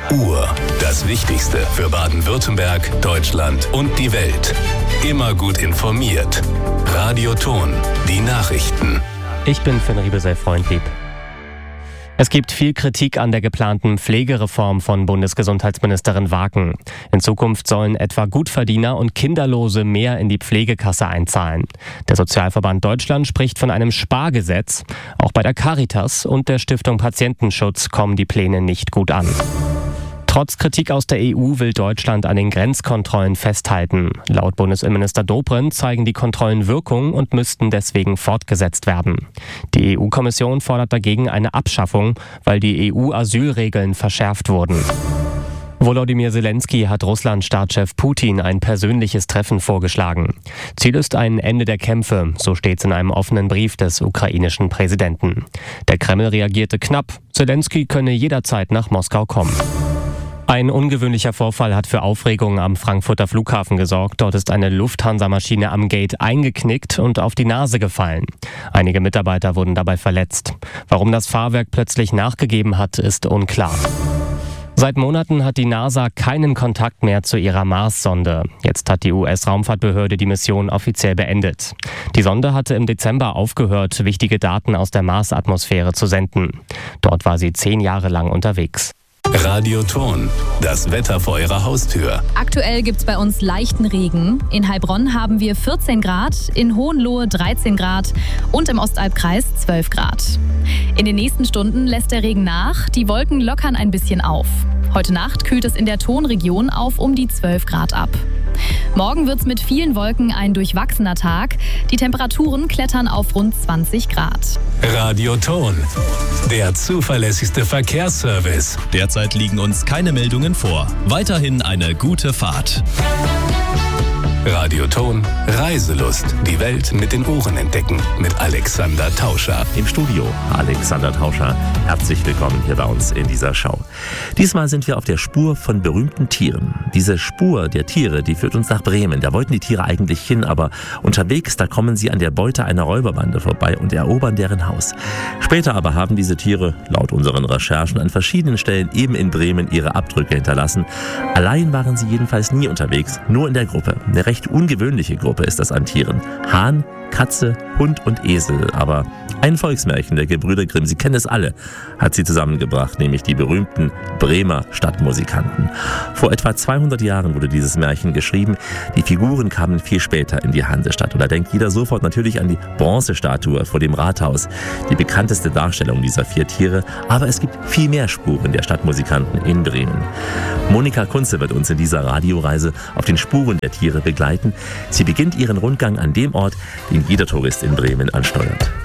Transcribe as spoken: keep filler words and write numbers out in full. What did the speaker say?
Uhr. Das Wichtigste für Baden-Württemberg, Deutschland und die Welt. Immer gut informiert. Radio Ton. Die Nachrichten. Ich bin Finn Riebesell-Freundlieb. Es gibt viel Kritik an der geplanten Pflegereform von Bundesgesundheitsministerin Waken. In Zukunft sollen etwa Gutverdiener und Kinderlose mehr in die Pflegekasse einzahlen. Der Sozialverband Deutschland spricht von einem Spargesetz. Auch bei der Caritas und der Stiftung Patientenschutz kommen die Pläne nicht gut an. Trotz Kritik aus der E U will Deutschland an den Grenzkontrollen festhalten. Laut Bundesinnenminister Dobrindt zeigen die Kontrollen Wirkung und müssten deswegen fortgesetzt werden. Die E U-Kommission fordert dagegen eine Abschaffung, weil die E U-Asylregeln verschärft wurden. Volodymyr Zelensky hat Russland-Staatschef Putin ein persönliches Treffen vorgeschlagen. Ziel ist ein Ende der Kämpfe, so steht es in einem offenen Brief des ukrainischen Präsidenten. Der Kreml reagierte knapp, Zelensky könne jederzeit nach Moskau kommen. Ein ungewöhnlicher Vorfall hat für Aufregung am Frankfurter Flughafen gesorgt. Dort ist eine Lufthansa-Maschine am Gate eingeknickt und auf die Nase gefallen. Einige Mitarbeiter wurden dabei verletzt. Warum das Fahrwerk plötzlich nachgegeben hat, ist unklar. Seit Monaten hat die NASA keinen Kontakt mehr zu ihrer Mars-Sonde. Jetzt hat die U S-Raumfahrtbehörde die Mission offiziell beendet. Die Sonde hatte im Dezember aufgehört, wichtige Daten aus der Mars-Atmosphäre zu senden. Dort war sie zehn Jahre lang unterwegs. Radio Ton. Das Wetter vor Ihrer Haustür. Aktuell gibt's bei uns leichten Regen. In Heilbronn haben wir vierzehn Grad, in Hohenlohe dreizehn Grad und im Ostalbkreis zwölf Grad. In den nächsten Stunden lässt der Regen nach, die Wolken lockern ein bisschen auf. Heute Nacht kühlt es in der Tonregion auf um die zwölf Grad ab. Morgen wird's mit vielen Wolken ein durchwachsener Tag. Die Temperaturen klettern auf rund zwanzig Grad. Radio Ton. Der zuverlässigste Verkehrsservice. Derzeit liegen uns keine Meldungen vor. Weiterhin eine gute Fahrt. Radio Ton. Reiselust. Die Welt mit den Ohren entdecken. Mit Alexander Tauscher. Im Studio Alexander Tauscher. Herzlich willkommen hier bei uns in dieser Show. Diesmal sind wir auf der Spur von berühmten Tieren. Diese Spur der Tiere, die führt uns nach Bremen. Da wollten die Tiere eigentlich hin, aber unterwegs, da kommen sie an der Beute einer Räuberbande vorbei und erobern deren Haus. Später aber haben diese Tiere, laut unseren Recherchen, an verschiedenen Stellen eben in Bremen ihre Abdrücke hinterlassen. Allein waren sie jedenfalls nie unterwegs, nur in der Gruppe. Eine recht ungewöhnliche Gruppe ist das an Tieren. Hahn, Katze, Hund und Esel. Aber ein Volksmärchen der Gebrüder Grimm, Sie kennen es alle, hat sie zusammengebracht, nämlich die berühmten Bremer Stadtmusikanten. Vor etwa zweihundert Jahren wurde dieses Märchen geschrieben. Die Figuren kamen viel später in die Hansestadt. Und da denkt jeder sofort natürlich an die Bronzestatue vor dem Rathaus, die bekannteste Darstellung dieser vier Tiere. Aber es gibt viel mehr Spuren der Stadtmusikanten in Bremen. Monika Kunze wird uns in dieser Radioreise auf den Spuren der Tiere begleiten. Sie beginnt ihren Rundgang an dem Ort, den jeder Tourist in Bremen ansteuert.